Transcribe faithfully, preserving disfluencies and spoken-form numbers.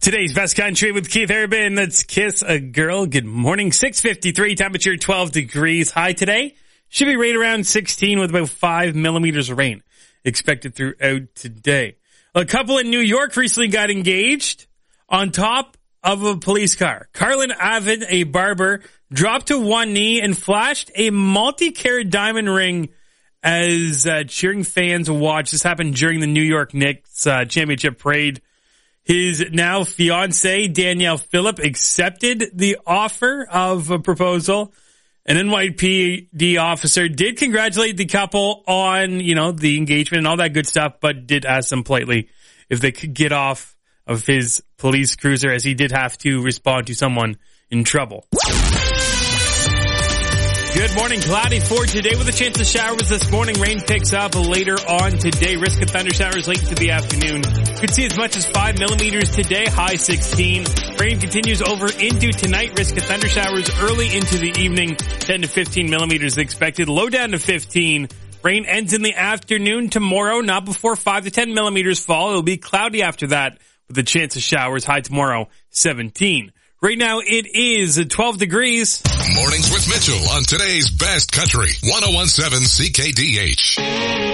Today's Best Country with Keith Urban. Let's kiss a girl. Good morning. six fifty-three, temperature twelve degrees. High today should be right around sixteen with about five millimeters of rain expected throughout today. A couple in New York recently got engaged on top of a police car. Carlin Avid, a barber, dropped to one knee and flashed a multi-carat diamond ring as uh, cheering fans watched. This happened during the New York Knicks uh, championship parade. His now fiancée, Danielle Phillip, accepted the offer of a proposal. An N Y P D officer did congratulate the couple on, you know, the engagement and all that good stuff, but did ask them politely if they could get off of his police cruiser, as he did have to respond to someone in trouble. Good morning. Cloudy for today with a chance of showers this morning. Rain picks up later on today. Risk of thunder showers late into the afternoon. Could see as much as five millimeters today, high sixteen. Rain continues over into tonight. Risk of thunder showers early into the evening. ten to fifteen millimeters expected. Low down to fifteen. Rain ends in the afternoon tomorrow, not before five to ten millimeters fall. It'll be cloudy after that with a chance of showers. High tomorrow, seventeen. Right now it is twelve degrees. Mornings with Mitchell on today's Best Country, one oh one point seven C K D H.